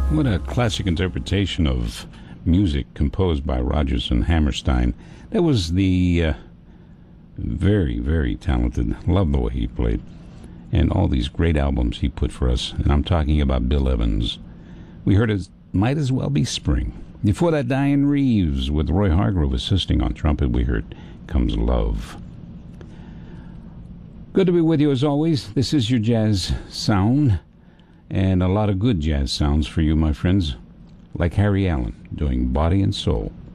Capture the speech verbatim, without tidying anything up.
What a classic interpretation of music composed by Rodgers and Hammerstein. That was the uh, very, very talented. Love the way he played. And all these great albums he put for us. And I'm talking about Bill Evans. We heard it Might As Well Be Spring. Before that, Diane Reeves with Roy Hargrove assisting on trumpet. We heard Comes Love. Good to be with you as always. This is your jazz sound. And a lot of good jazz sounds for you, my friends. Like Harry Allen doing Body and Soul.